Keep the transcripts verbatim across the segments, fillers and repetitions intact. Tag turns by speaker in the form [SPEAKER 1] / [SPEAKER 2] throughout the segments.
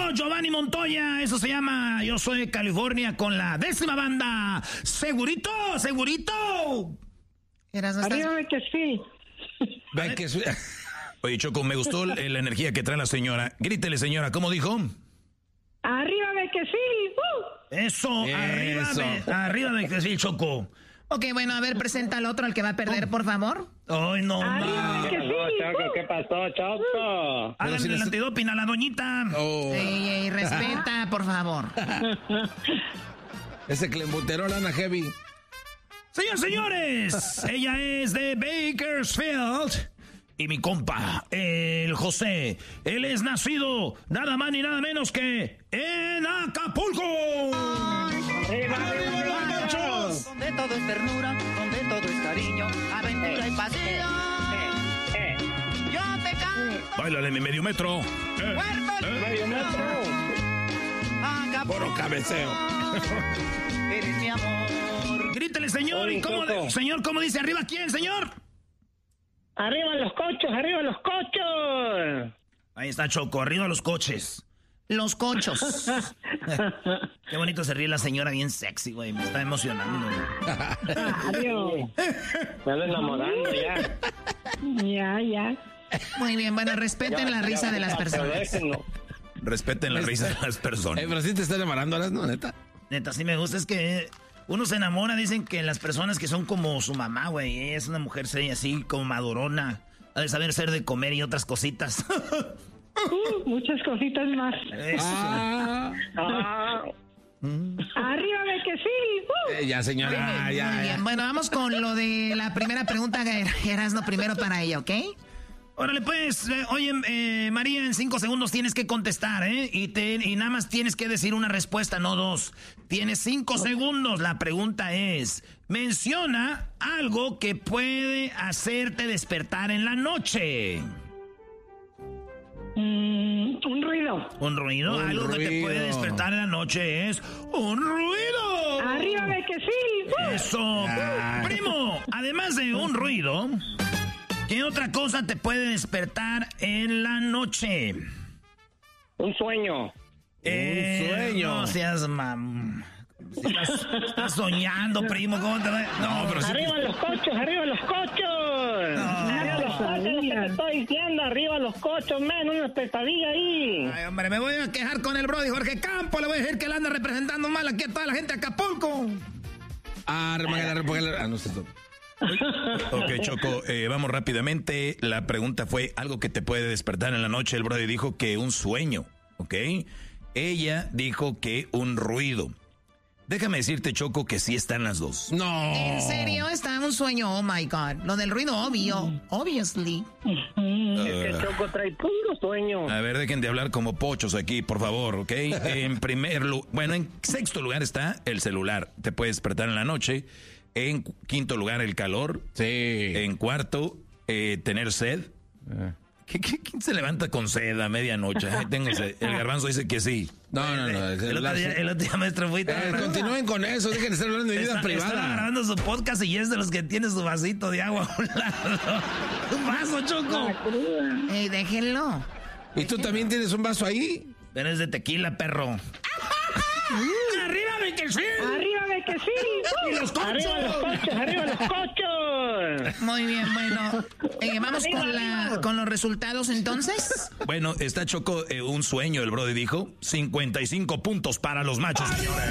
[SPEAKER 1] Giovanni Montoya. Eso se llama Yo Soy de California con la décima banda. Segurito, segurito.
[SPEAKER 2] Arriba de que sí.
[SPEAKER 3] Ve que sí.
[SPEAKER 1] Oye, Choco, me gustó la, la energía que trae la señora. Grítele, señora, ¿cómo dijo?
[SPEAKER 2] Arriba de que sí. Uh.
[SPEAKER 1] Eso,
[SPEAKER 3] Eso.
[SPEAKER 1] arriba de, arriba de que sí, Choco.
[SPEAKER 4] Ok, bueno, a ver, presenta al otro, al que va a perder, por favor.
[SPEAKER 1] Ay, no,
[SPEAKER 2] Arriba de que sí.
[SPEAKER 5] Choco, ¿qué pasó, Choco?
[SPEAKER 1] Háganle
[SPEAKER 3] si
[SPEAKER 1] el
[SPEAKER 3] les-
[SPEAKER 1] antidoping a la doñita.
[SPEAKER 3] Oh,
[SPEAKER 4] Ey, ey, respeta, por favor.
[SPEAKER 3] ese clenbuterol Ana Heavy.
[SPEAKER 1] Señores, señores, ella es de Bakersfield. Y mi compa, el José, él es nacido nada más ni nada menos que en Acapulco.
[SPEAKER 6] Donde todo es ternura, donde todo es cariño, aventura y pasión. Yo te canto.
[SPEAKER 1] Báilale mi medio metro. Eh,
[SPEAKER 6] Puerto
[SPEAKER 1] eh.
[SPEAKER 5] Medio metro.
[SPEAKER 6] Acapulco.
[SPEAKER 3] Puro cabeceo.
[SPEAKER 6] Eres mi amor.
[SPEAKER 1] Grítele, señor.
[SPEAKER 5] Oye,
[SPEAKER 1] ¿Y cómo,
[SPEAKER 5] Choco.
[SPEAKER 1] señor, cómo dice arriba quién, señor?
[SPEAKER 5] Arriba los cochos, arriba los cochos.
[SPEAKER 1] Ahí está Choco, arriba los coches.
[SPEAKER 4] Los cochos.
[SPEAKER 1] Qué bonito se ríe la señora, bien sexy, güey. Me está emocionando.
[SPEAKER 2] Adiós.
[SPEAKER 5] Me ando enamorando ya.
[SPEAKER 2] Ya, ya.
[SPEAKER 4] Muy bien, bueno, respeten la risa de las
[SPEAKER 5] Pero
[SPEAKER 4] personas.
[SPEAKER 5] déjenlo.
[SPEAKER 1] Respeten la risa de las personas.
[SPEAKER 3] Eh, pero sí te están enamorando, ¿no? Neta.
[SPEAKER 1] Neta, sí me gusta, es que uno se enamora, dicen que las personas que son como su mamá, güey. Ella es una mujer seria, así como madurona, ha de saber ser de comer y otras cositas.
[SPEAKER 2] Uh, muchas cositas más.
[SPEAKER 1] Eso.
[SPEAKER 3] Ah,
[SPEAKER 5] Ah,
[SPEAKER 2] Arriba de que sí. Uh.
[SPEAKER 3] eh, ya, señora,
[SPEAKER 4] Muy
[SPEAKER 3] ya,
[SPEAKER 4] bien,
[SPEAKER 3] ya.
[SPEAKER 4] bueno, vamos con lo de la primera pregunta, Erasmo, primero para ella, ¿ok?
[SPEAKER 1] Órale, pues, eh, oye, eh, María, en cinco segundos tienes que contestar, ¿eh? Y, te, y nada más tienes que decir una respuesta, no dos. Tienes cinco segundos. La pregunta es, menciona algo que puede hacerte despertar en la noche.
[SPEAKER 2] Mm, un ruido.
[SPEAKER 1] ¿Un ruido?
[SPEAKER 3] Un
[SPEAKER 1] algo que te
[SPEAKER 3] ruido.
[SPEAKER 1] puede despertar en la noche es un ruido.
[SPEAKER 2] Arriba de que sí. Uh.
[SPEAKER 1] Eso.
[SPEAKER 3] Ay.
[SPEAKER 1] Primo, además de un ruido, ¿qué otra cosa te puede despertar en la noche?
[SPEAKER 5] un sueño.
[SPEAKER 1] Eh,
[SPEAKER 3] sueño.
[SPEAKER 1] No seas mam. Si estás, estás soñando, primo. ¿Cómo te va? No, pero sí.
[SPEAKER 5] Arriba los cochos, arriba los cochos. Arriba los cochos, lo que te estoy diciendo, arriba los cochos, men, una pesadilla ahí.
[SPEAKER 1] Ay, hombre, me voy a quejar con el brody Jorge Campo. Le voy a decir que él anda representando mal aquí a toda la gente de Acapulco.
[SPEAKER 3] Ah, remangala, remangala. Ah, no sé todo.
[SPEAKER 1] Ok, Choco, eh, vamos rápidamente. La pregunta fue algo que te puede despertar en la noche. El brody dijo que un sueño, ¿ok? Ella dijo que un ruido. Déjame decirte, Choco, que sí están las dos.
[SPEAKER 3] No.
[SPEAKER 4] ¿En serio? Está un sueño, oh my God. Lo del ruido obvio, obviously.
[SPEAKER 5] Es que Choco trae puro sueño.
[SPEAKER 1] A ver, dejen de hablar como pochos aquí, por favor, ¿ok? En primer lugar, bueno, en sexto lugar está el celular. Te puede despertar en la noche. En cu- quinto lugar, el calor.
[SPEAKER 3] Sí.
[SPEAKER 1] En cuarto, eh, tener sed. ¿Qué, qué, quién se levanta con sed a medianoche? Ay, tengo sed. El garbanzo dice que sí.
[SPEAKER 3] No, no, no.
[SPEAKER 1] El, el otro día, el otro día, maestro, fui...
[SPEAKER 3] Eh, continúen con eso, dejen de estar hablando de vida
[SPEAKER 1] Está- Estaba
[SPEAKER 3] privada.
[SPEAKER 1] grabando su podcast y es de los que tiene su vasito de agua a un lado. Un vaso, Choco.
[SPEAKER 4] Ey, déjenlo.
[SPEAKER 3] ¿Y tú también tienes un vaso ahí?
[SPEAKER 1] Pero es de tequila, perro. ¡Arriba de que sí!
[SPEAKER 2] Arriba de que sí. Uh.
[SPEAKER 1] ¡Y los cochos!
[SPEAKER 5] Arriba los cochos, arriba los cochos.
[SPEAKER 4] Muy bien, bueno. Eh, vamos con, la, con los resultados entonces.
[SPEAKER 1] Bueno, está Choco, eh, un sueño, el brody dijo. cincuenta y cinco puntos para los machos, señores.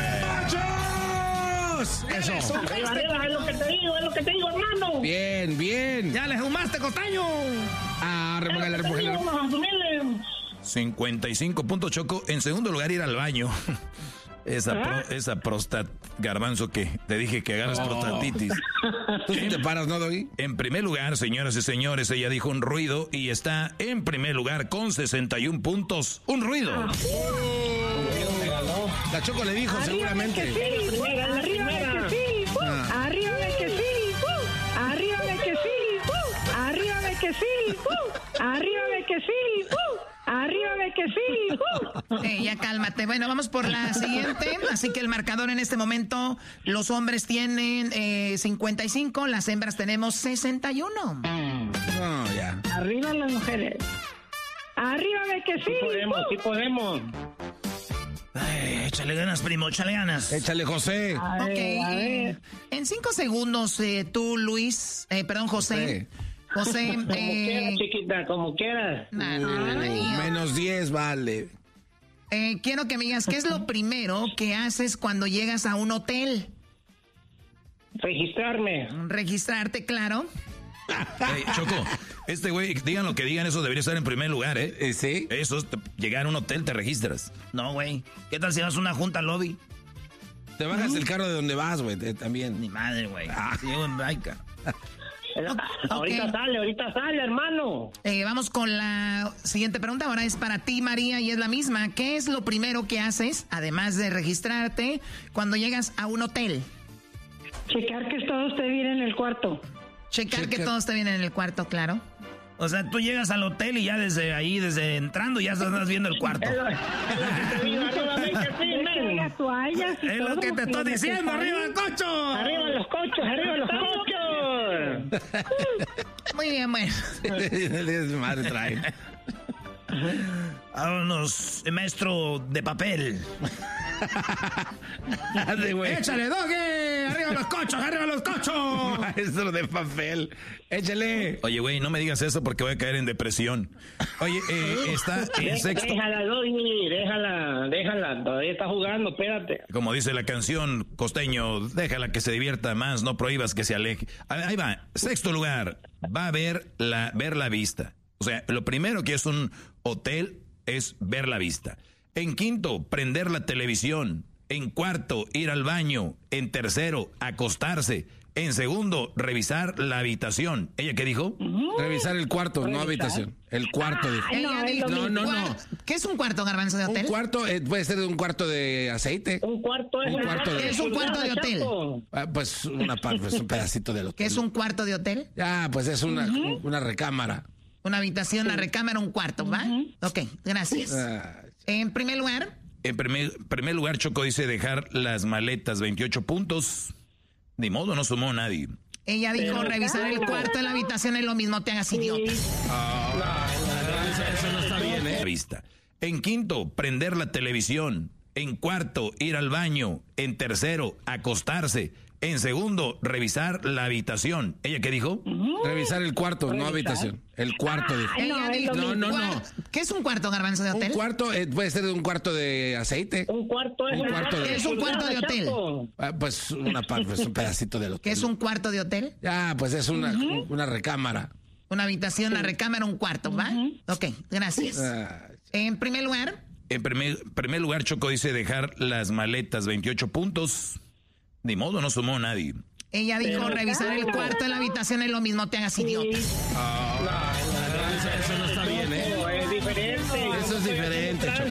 [SPEAKER 3] ¡Machos! Eso.
[SPEAKER 5] Arriba, arriba, es lo que te digo, es lo que te digo, hermano.
[SPEAKER 3] Bien, bien.
[SPEAKER 1] ¡Ya le fumaste, costaño!
[SPEAKER 3] Ah, remangala,
[SPEAKER 5] Es lo que te digo,
[SPEAKER 3] remangala.
[SPEAKER 5] vamos a asumirle.
[SPEAKER 1] cincuenta y cinco puntos, Choco. En segundo lugar, ir al baño. Esa, pro, esa prostat, garbanzo que te dije que agarras prostatitis.
[SPEAKER 3] Tú sí te paras, ¿no, Doggy?
[SPEAKER 1] En primer lugar, señoras y señores, ella dijo un ruido y está en primer lugar con sesenta y un puntos. ¡Un ruido!
[SPEAKER 3] La Choco le dijo, seguramente.
[SPEAKER 2] Sí, uh. Arriba de que sí. Uh. Arriba de que sí. Uh. Arriba de que sí. Uh. Arriba de que sí. Uh. Arriba de que sí. Uh. Arriba de que sí. Uh.
[SPEAKER 4] Eh, ya cálmate. Bueno, vamos por la siguiente. Así que el marcador en este momento, los hombres tienen eh, cincuenta y cinco, las hembras tenemos sesenta y uno.
[SPEAKER 3] No, ya.
[SPEAKER 2] Arriba las mujeres. Arriba de que sí.
[SPEAKER 5] Sí podemos, sí podemos.
[SPEAKER 1] Eh, échale ganas, primo, échale ganas.
[SPEAKER 3] Échale, José.
[SPEAKER 2] A ver,
[SPEAKER 4] Ok,
[SPEAKER 2] a ver.
[SPEAKER 4] eh, en cinco segundos, eh, tú, Luis, eh, perdón, José. José,
[SPEAKER 5] Como
[SPEAKER 4] eh,
[SPEAKER 5] quieras, chiquita, como quieras.
[SPEAKER 4] nah, nah, nah,
[SPEAKER 3] Uh, menos diez, vale.
[SPEAKER 4] eh, quiero que me digas, ¿qué es lo primero que haces cuando llegas a un hotel?
[SPEAKER 5] Registrarme.
[SPEAKER 4] Registrarte, claro.
[SPEAKER 1] Ey, Choco, este güey, digan lo que digan, eso debería estar en primer lugar, ¿eh?
[SPEAKER 3] Eh, ¿Sí?
[SPEAKER 1] Eso es, te- llegar a un hotel, te registras. No, güey. ¿Qué tal si vas a una junta al lobby?
[SPEAKER 3] Te bajas el carro de donde vas, güey, te- también.
[SPEAKER 1] Ni madre, güey. Si llego en baica.
[SPEAKER 5] Ahorita
[SPEAKER 4] ok.
[SPEAKER 5] sale, ahorita sale, hermano.
[SPEAKER 4] Eh, vamos con la siguiente pregunta. Ahora es para ti, María, y es la misma. ¿Qué es lo primero que haces, además de registrarte, cuando llegas a un hotel?
[SPEAKER 2] Checar que todo esté bien en el cuarto.
[SPEAKER 4] Checar que
[SPEAKER 3] Checar.
[SPEAKER 4] todo esté bien en el cuarto, claro.
[SPEAKER 1] O sea, tú llegas al hotel y ya desde ahí, desde entrando, ya estás viendo el cuarto.
[SPEAKER 5] Es lo- es lo que te digo, arriba, ven que sí, men.
[SPEAKER 2] Las toallas y
[SPEAKER 1] Es lo
[SPEAKER 2] todo,
[SPEAKER 1] que te estoy
[SPEAKER 2] lo
[SPEAKER 1] diciendo,
[SPEAKER 2] necesario.
[SPEAKER 1] arriba el cocho.
[SPEAKER 5] Arriba los cochos, arriba los cochos.
[SPEAKER 4] Muy bien, bueno.
[SPEAKER 3] Madre trae.
[SPEAKER 1] Vámonos, maestro de papel.
[SPEAKER 3] Dale, güey.
[SPEAKER 1] ¡Échale, doge! ¡Arriba los cochos, arriba los cochos!
[SPEAKER 3] Maestro de papel. Échale.
[SPEAKER 1] Oye, güey, no me digas eso porque voy a caer en depresión. Oye, eh, está en
[SPEAKER 5] De-
[SPEAKER 1] sexto.
[SPEAKER 5] Déjala, Doggy, déjala, déjala. Todavía está jugando, espérate.
[SPEAKER 1] Como dice la canción, costeño, déjala que se divierta más, no prohíbas que se aleje. A ver, ahí va, sexto lugar, va a ver la, ver la vista. O sea, lo primero que es un hotel es ver la vista. En quinto, prender la televisión. En cuarto, ir al baño. En tercero, acostarse. En segundo, revisar la habitación. ¿Ella qué dijo?
[SPEAKER 3] Revisar el cuarto, no habitación. El cuarto. dijo.
[SPEAKER 2] Ay, no,
[SPEAKER 4] Ella
[SPEAKER 2] es
[SPEAKER 4] dijo,
[SPEAKER 2] lo
[SPEAKER 3] No, no,
[SPEAKER 4] cuar-
[SPEAKER 3] no.
[SPEAKER 4] ¿Qué es un cuarto, garbanzo de
[SPEAKER 3] Un
[SPEAKER 4] hotel?
[SPEAKER 3] cuarto eh, puede ser de un cuarto de aceite.
[SPEAKER 5] Un cuarto es
[SPEAKER 3] Un cuarto de-
[SPEAKER 4] Es un cuarto de hotel.
[SPEAKER 5] Chapo.
[SPEAKER 3] Ah, pues una parte, pues un pedacito del hotel.
[SPEAKER 4] ¿Qué es un cuarto de hotel?
[SPEAKER 3] Ah, pues es una, una recámara.
[SPEAKER 4] Una habitación, una recámara, un cuarto, ¿va? Ok, gracias.
[SPEAKER 3] Ah,
[SPEAKER 4] En primer lugar,
[SPEAKER 1] En primer, primer lugar, Choco dice dejar las maletas, veintiocho puntos. Ni modo, no sumó nadie.
[SPEAKER 4] ella dijo
[SPEAKER 5] Pero-
[SPEAKER 4] revisar el cuarto de la habitación es lo mismo, te hagas idiota.
[SPEAKER 3] eso no está bien, ¿eh?
[SPEAKER 1] Vista. En quinto, prender la televisión. En cuarto, ir al baño. En tercero, acostarse. En segundo, revisar la habitación. ¿Ella qué dijo?
[SPEAKER 3] Revisar el cuarto, no habitación. El cuarto. dijo.
[SPEAKER 2] Ay, no,
[SPEAKER 4] Ella
[SPEAKER 2] es
[SPEAKER 4] dijo,
[SPEAKER 3] lo mismo. No, no, no.
[SPEAKER 4] cuar- ¿Qué es un cuarto, garbanzo de
[SPEAKER 3] Un
[SPEAKER 4] hotel?
[SPEAKER 3] cuarto eh, puede ser de un cuarto de aceite.
[SPEAKER 5] Un cuarto es
[SPEAKER 3] Un cuarto de-
[SPEAKER 4] Es un cuarto de hotel.
[SPEAKER 5] Chapo.
[SPEAKER 3] Ah, pues una parte, pues un pedacito del hotel.
[SPEAKER 4] ¿Qué es un cuarto de hotel?
[SPEAKER 3] Ah, pues es una, una recámara.
[SPEAKER 4] Una habitación, una recámara, un cuarto, ¿va? Ok, gracias.
[SPEAKER 3] Ah,
[SPEAKER 4] En primer lugar,
[SPEAKER 1] En primer, primer lugar, Choco dice dejar las maletas, veintiocho puntos. Ni modo, no sumó nadie.
[SPEAKER 4] ella dijo
[SPEAKER 5] Pero-
[SPEAKER 4] revisar el cuarto de la habitación es lo mismo, te hagas idiota.
[SPEAKER 3] eso, eso no está bien, ¿eh?
[SPEAKER 5] No, es diferente.
[SPEAKER 3] Eso es diferente, Choco.